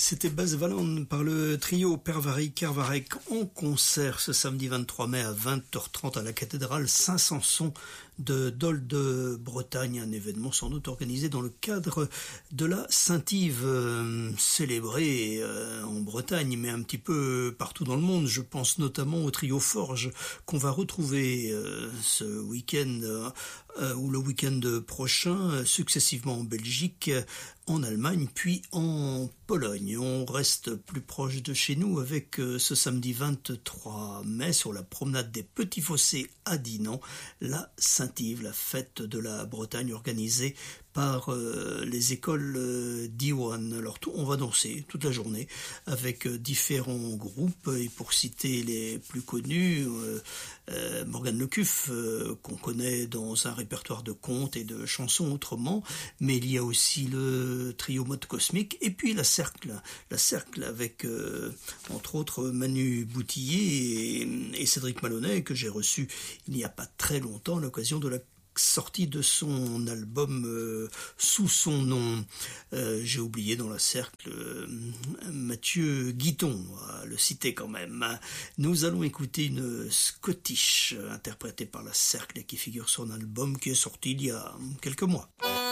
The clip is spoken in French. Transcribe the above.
C'était Baz Valland par le trio Pervari Kervarek en concert ce samedi 23 mai à 20h30 à la cathédrale Saint-Samson de Dol de Bretagne, un événement sans doute organisé dans le cadre de la Saint-Yves, célébrée en Bretagne, mais un petit peu partout dans le monde. Je pense notamment au trio Forge qu'on va retrouver ce week-end ou le week-end prochain, successivement en Belgique, en Allemagne, puis en Pologne. On reste plus proche de chez nous avec ce samedi 23 mai sur la promenade des Petits Fossés à Dinan, la Saint-Yves, la fête de la Bretagne organisée par les écoles d'Iwan. Alors on va danser toute la journée avec différents groupes, et pour citer les plus connus, Morgane Lecuf, qu'on connaît dans un répertoire de contes et de chansons autrement, mais il y a aussi le trio Mode Cosmique, et puis la Cercle avec entre autres Manu Boutillier et Cédric Malonnet, que j'ai reçu il n'y a pas très longtemps à l'occasion de la sortie de son album sous son nom. J'ai oublié dans la Cercle Mathieu Guiton, le citer quand même. Nous allons écouter une Scottish interprétée par la Cercle et qui figure sur un album qui est sorti il y a quelques mois.